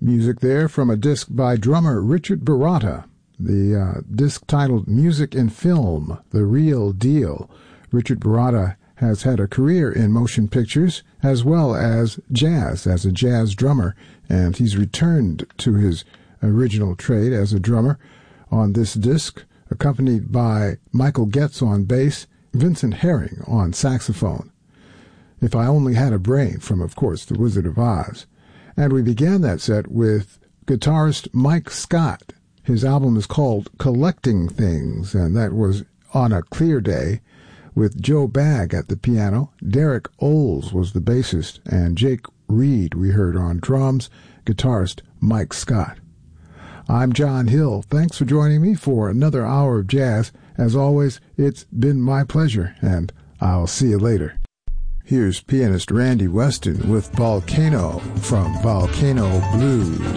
Music there from a disc by drummer Richard Baratta. The disc titled Music in Film, The Real Deal. Richard Baratta has had a career in motion pictures as well as jazz, as a jazz drummer, and he's returned to his original trade as a drummer on this disc, accompanied by Michael Getz on bass, Vincent Herring on saxophone. If I Only Had a Brain from, of course, The Wizard of Oz. And we began that set with guitarist Mike Scott. His album is called Collecting Things, and that was On a Clear Day, with Joe Bagg at the piano. Derek Oles was the bassist, and Jake Reed we heard on drums, guitarist Mike Scott. I'm John Hill. Thanks for joining me for another hour of jazz. As always, it's been my pleasure, and I'll see you later. Here's pianist Randy Weston with Volcano from Volcano Blues.